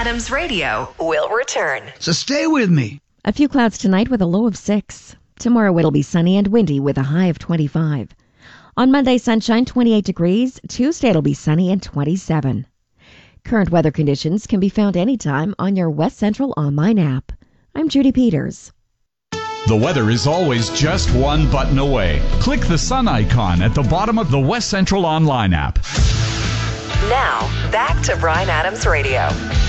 Adams Radio will return. So stay with me. A few clouds tonight with a low of 6. Tomorrow it'll be sunny and windy with a high of 25. On Monday, sunshine, 28 degrees. Tuesday it'll be sunny and 27. Current weather conditions can be found anytime on your West Central online app. I'm Judy Peters. The weather is always just one button away. Click the sun icon at the bottom of the West Central online app. Now, back to Bryan Adams Radio.